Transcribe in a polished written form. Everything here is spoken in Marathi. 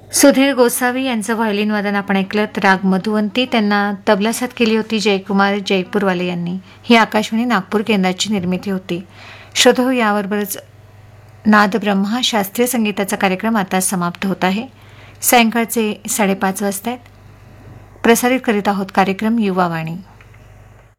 सुधीर गोसावी यांचं व्हायोलिन वादन आपण ऐकलं. राग मधुवंती, त्यांना तबला साथ केली होती जयकुमार जयपूरवाले यांनी. ही आकाशवाणी नागपूर केंद्राची निर्मिती होती. श्रोतो, याबरोबरच नाद ब्रह्मा शास्त्रीय संगीताचा कार्यक्रम आता समाप्त होत आहे. सायंकाळचे 5:30 वाजता प्रसारित करीत आहोत कार्यक्रम युवावाणी.